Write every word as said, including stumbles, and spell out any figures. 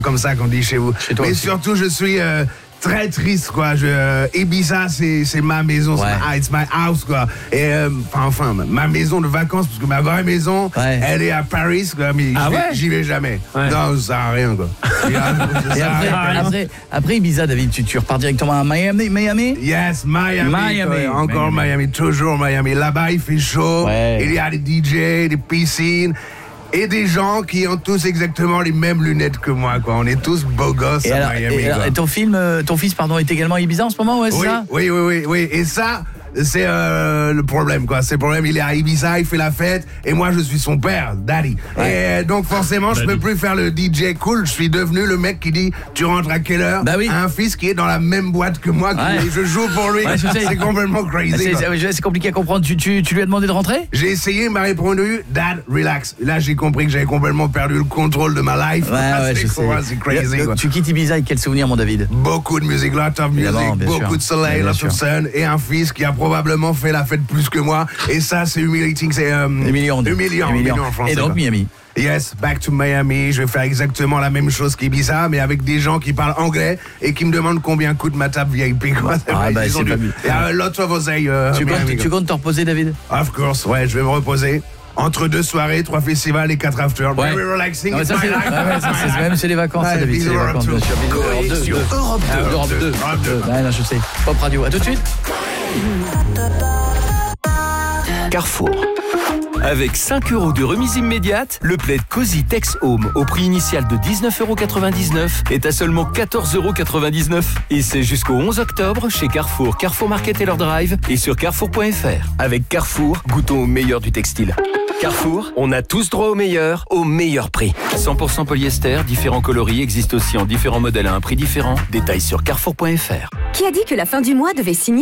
comme ça qu'on dit chez vous. Chez toi Mais aussi. surtout, je suis euh, très triste, quoi. Je, euh, Ibiza, c'est, c'est ma maison, Ouais. c'est ma, it's my house, quoi. Et euh, enfin, enfin, ma maison de vacances, parce que ma vraie maison, Ouais. elle est à Paris, quoi, mais Ah j'y, vais, ouais j'y vais jamais. Ouais. Non, ça sert à rien, quoi. Ça Et sert à après, rien. après, après Ibiza, David, tu, tu repars directement à Miami, Miami Yes, Miami. Miami. ouais, encore Miami. Miami. toujours Miami. Là-bas, il fait chaud. Ouais. Il y a des D J, des piscines. Et des gens qui ont tous exactement les mêmes lunettes que moi, quoi. On est tous beaux gosses Et, à alors, Miami, et alors, quoi. et ton film, euh, ton fils, pardon, est également à Ibiza en ce moment, ouais, c'est Oui, ça oui, oui, oui, oui. Et ça, c'est euh, le problème, quoi. C'est le problème, il est à Ibiza, il fait la fête, et moi, je suis son père, Daddy. Ouais. Et donc, forcément, je peux plus faire le D J cool. Je suis devenu le mec qui dit, tu rentres à quelle heure? Bah oui. Un fils qui est dans la même boîte que moi, qui, Ouais. et je joue pour lui. Ouais, je sais. C'est complètement crazy, C'est, quoi. c'est- c'est compliqué à comprendre. Tu, tu, tu lui as demandé de rentrer? J'ai essayé, il m'a répondu, Dad, relax. Là, j'ai compris que j'avais complètement perdu le contrôle de ma life. Ouais, ouais, c'est je sais. quoi, c'est crazy, Le- quoi. Tu quittes Ibiza avec quel souvenir, mon David? Beaucoup de musique, lot of music, Évidemment, bien beaucoup sûr. de soleil, Bien lot sûr. of sun, et un fils qui a probablement fait la fête plus que moi. Et ça, c'est humiliating, c'est euh, Humiliant. humiliant, humiliant en français, Et donc, quoi. Miami. Yes, back to Miami. Je vais faire exactement la même chose qu'Ibiza, mais avec des gens qui parlent anglais et qui me demandent combien coûte ma table V I P, quoi. Ah, bah, Ils ont c'est du- pas mieux. Il y a lot of oseille, euh, Tu Miami, comptes, tu quoi. comptes te reposer, David? Of course, ouais, je vais me reposer. Entre deux soirées, trois festivals et quatre afters. Ouais. Very relaxing. Non, mais it's ça, my c'est, life. ouais, ouais, ça, c'est même c'est les vacances, ça, Ouais, David, c'est les Europe vacances, deux. bien sûr. Europe deux, sur deux. Europe Ah, deux. Europe deux. Europe deux. Ouais, non, je sais. Pop Radio. À tout de suite. Carrefour. Avec cinq euros de remise immédiate, le plaid Cozy Tex Home au prix initial de dix-neuf euros quatre-vingt-dix-neuf est à seulement quatorze euros quatre-vingt-dix-neuf. Et c'est jusqu'au onze octobre chez Carrefour, Carrefour Market et leur drive et sur carrefour point f r. Avec Carrefour, goûtons au meilleur du textile. Carrefour, on a tous droit au meilleur, au meilleur prix. cent pour cent polyester, différents coloris existent aussi en différents modèles à un prix différent. Détails sur carrefour point f r. Qui a dit que la fin du mois devait signer